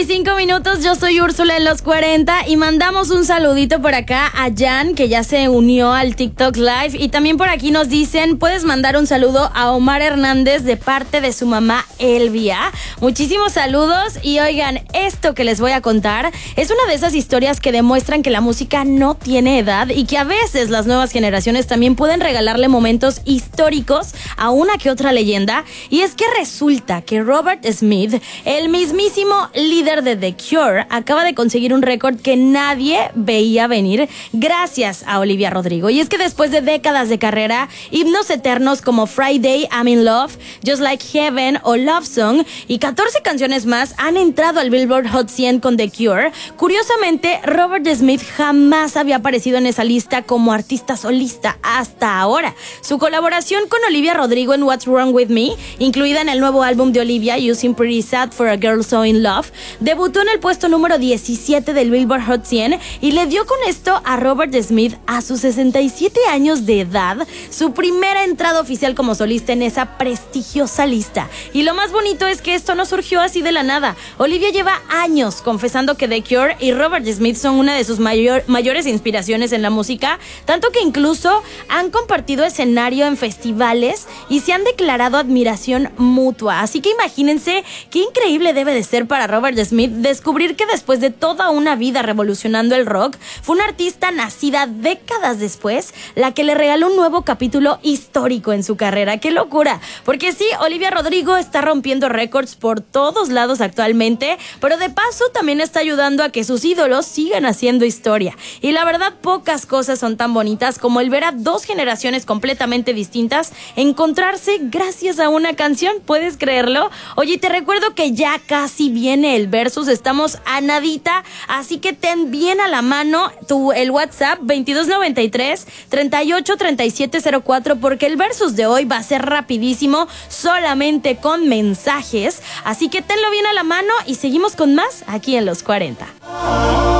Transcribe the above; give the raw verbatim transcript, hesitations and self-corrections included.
Cinco minutos, yo soy Úrsula en los cuarenta y mandamos un saludito por acá a Jan, que ya se unió al TikTok Live, y también por aquí nos dicen, puedes mandar un saludo a Omar Hernández de parte de su mamá Elvia. Muchísimos saludos. Y oigan, esto que les voy a contar es una de esas historias que demuestran que la música no tiene edad y que a veces las nuevas generaciones también pueden regalarle momentos históricos a una que otra leyenda. Y es que resulta que Robert Smith, el mismísimo líder de The Cure, acaba de conseguir un récord que nadie veía venir gracias a Olivia Rodrigo. Y es que después de décadas de carrera, himnos eternos como Friday, I'm in Love, Just Like Heaven o Love Song y catorce canciones más han entrado al Billboard Hot cien con The Cure. Curiosamente, Robert Smith jamás había aparecido en esa lista como artista solista hasta ahora. Su colaboración con Olivia Rodrigo en What's Wrong With Me, incluida en el nuevo álbum de Olivia, You Seem Pretty Sad for a Girl So In Love, debutó en el puesto número diecisiete del Billboard Hot cien y le dio con esto a Robert Smith, a sus sesenta y siete años de edad, su primera entrada oficial como solista en esa prestigiosa lista. Y lo más bonito es que esto no surgió así de la nada. Olivia lleva años confesando que The Cure y Robert Smith son una de sus mayor, mayores inspiraciones en la música, tanto que incluso han compartido escenario en festivales y se han declarado admiración mutua. Así que imagínense qué increíble debe de ser para Robert Smith descubrir que después de toda una vida revolucionando el rock, fue una artista nacida décadas después la que le regaló un nuevo capítulo histórico en su carrera. ¡Qué locura! Porque sí, Olivia Rodrigo está rompiendo récords por todos lados actualmente, pero de paso también está ayudando a que sus ídolos sigan haciendo historia. Y la verdad, pocas cosas son tan bonitas como el ver a dos generaciones completamente distintas encontrarse gracias a una canción. ¿Puedes creerlo? Oye, te recuerdo que ya casi viene el versus, estamos a nadita, así que ten bien a la mano tu el WhatsApp veintidós noventa y tres, treinta y ocho, treinta y siete cero cuatro, porque el versus de hoy va a ser rapidísimo, solamente con mensajes, así que tenlo bien a la mano y seguimos con más aquí en Los cuarenta.